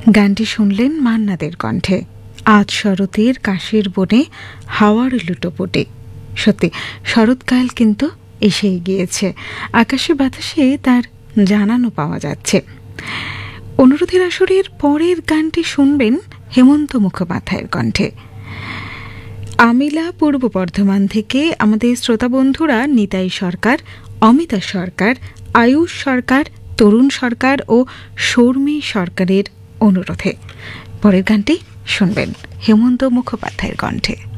গানটি শুনলেন মান্নাদের কণ্ঠে। আজ শরতের কাশের বনে হাওয়ার লুটোপুটে। সত্যি শরৎকাল কিন্তু এসেই গিয়েছে, আকাশে বাতাসে তার জানানো পাওয়া যাচ্ছে। অনুরোধের আসরের পরের গানটি শুনবেন হেমন্ত মুখোপাধ্যায়ের কণ্ঠে। আমিলা পূর্ব বর্ধমান থেকে আমাদের শ্রোতা বন্ধুরা নিতাই সরকার, অমিতা সরকার, আয়ুষ সরকার, তরুণ সরকার ও শর্মী সরকারের অনুরোধে পরের গানটি শুনবেন হেমন্ত মুখোপাধ্যায়ের কণ্ঠে।